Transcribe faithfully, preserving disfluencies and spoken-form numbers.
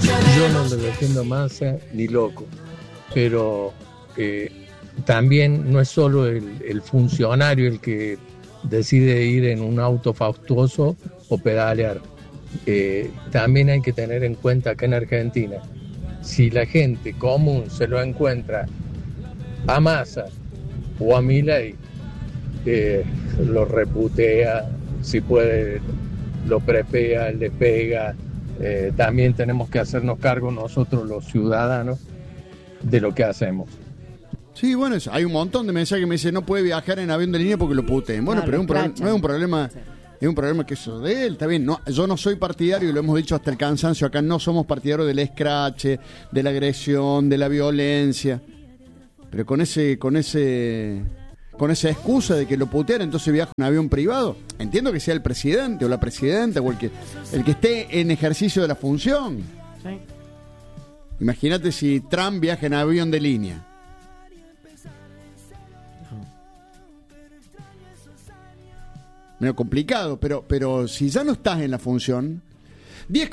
Yo no lo defiendo a Massa ni loco, pero eh, también no es solo el, el funcionario el que decide ir en un auto fastuoso o pedalear. Eh, también hay que tener en cuenta que en Argentina, si la gente común se lo encuentra a Massa o a Milei, eh, lo reputea, si puede lo prepea, le pega. Eh, también tenemos que hacernos cargo nosotros los ciudadanos de lo que hacemos. Sí, bueno, es, hay un montón de mensajes que me dicen no puede viajar en avión de línea porque lo puteen. Bueno, Ah, pero es lo un pro- crachan. no es un problema, Sí. es un problema que eso de él, está bien. No, yo no soy partidario, y lo hemos dicho hasta el cansancio, acá no somos partidarios del escrache, de la agresión, de la violencia. Pero con ese, con ese, con esa excusa de que lo putean, entonces viaja en avión privado. Entiendo que sea el presidente o la presidenta o el que, el que esté en ejercicio de la función. Sí. Imagínate si Trump viaja en avión de línea. Medio complicado, pero, pero si ya no estás en la función, diez